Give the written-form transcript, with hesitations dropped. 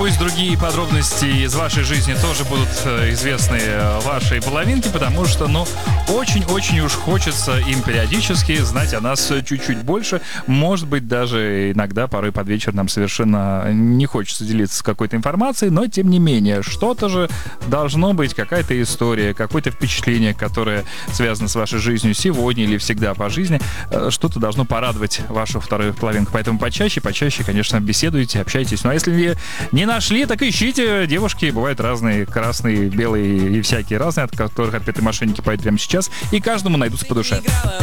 Надеюсь, другие подробности из вашей жизни тоже будут известны вашей половинке, потому что, очень-очень уж хочется им периодически знать о нас чуть-чуть больше. Может быть, даже иногда, порой под вечер нам совершенно не хочется делиться какой-то информацией, но, тем не менее, что-то же должно быть, какая-то история, какое-то впечатление, которое связано с вашей жизнью сегодня или всегда по жизни, что-то должно порадовать вашу вторую половинку. Поэтому почаще, конечно, беседуйте, общайтесь. Ну а если не нашли, так ищите. Девушки бывают разные, красные, белые и всякие разные, от которых отпетые мошенники поют прямо сейчас, и каждому найдутся по душе.